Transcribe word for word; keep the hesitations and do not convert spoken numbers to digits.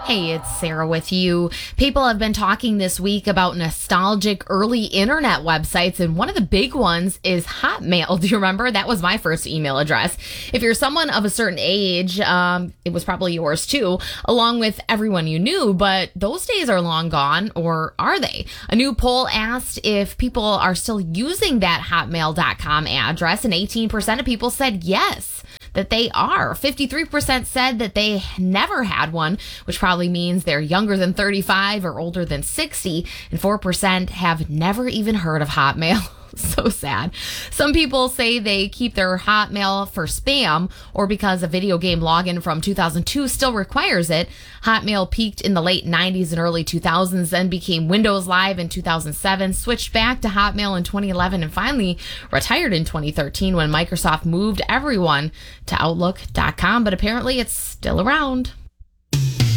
Hey, it's Sarah with you. People have been talking this week about nostalgic early internet websites, and one of the big ones is Hotmail. Do you remember? That was my first email address. If you're someone of a certain age, um, it was probably yours too, along with everyone you knew, but those days are long gone, or are they? A new poll asked if people are still using that hotmail dot com address, and eighteen percent of people said yes, that they are. fifty-three percent said that they never had one, which probably means they're younger than thirty-five or older than sixty, and four percent have never even heard of Hotmail. So sad. Some people say they keep their Hotmail for spam or because a video game login from two thousand two still requires it. Hotmail peaked in the late nineties and early two thousands, then became Windows Live in two thousand seven, switched back to Hotmail in twenty eleven, and finally retired in twenty thirteen when Microsoft moved everyone to Outlook dot com, but apparently it's still around.